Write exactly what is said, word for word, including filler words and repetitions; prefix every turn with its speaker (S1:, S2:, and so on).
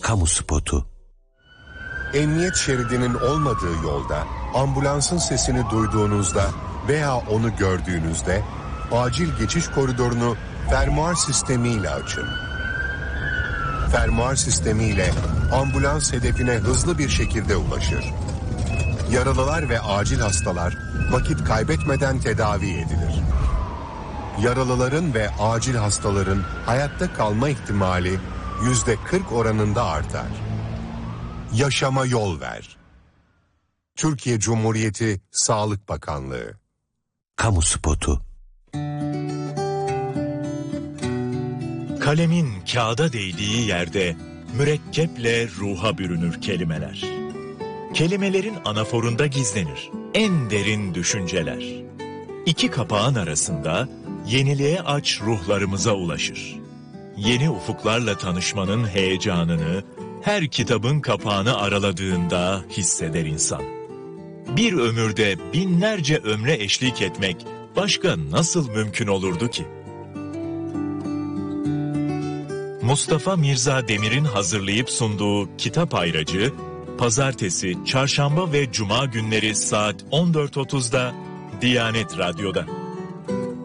S1: Kamu spotu.
S2: Emniyet şeridinin olmadığı yolda ambulansın sesini duyduğunuzda veya onu gördüğünüzde acil geçiş koridorunu fermuar sistemiyle açın. Fermuar sistemiyle ambulans hedefine hızlı bir şekilde ulaşır. Yaralılar ve acil hastalar vakit kaybetmeden tedavi edilir. Yaralıların ve acil hastaların hayatta kalma ihtimali yüzde kırk oranında artar. Yaşama yol ver. Türkiye Cumhuriyeti Sağlık Bakanlığı.
S1: Kamu spotu.
S3: Kalemin kağıda değdiği yerde mürekkeple ruha bürünür kelimeler. Kelimelerin anaforunda gizlenir en derin düşünceler. İki kapağın arasında yeniliğe aç ruhlarımıza ulaşır. Yeni ufuklarla tanışmanın heyecanını her kitabın kapağını araladığında hisseder insan. Bir ömürde binlerce ömre eşlik etmek başka nasıl mümkün olurdu ki? Mustafa Mirza Demir'in hazırlayıp sunduğu Kitap Ayracı, Pazartesi, Çarşamba ve Cuma günleri saat on dört otuzda Diyanet Radyo'da.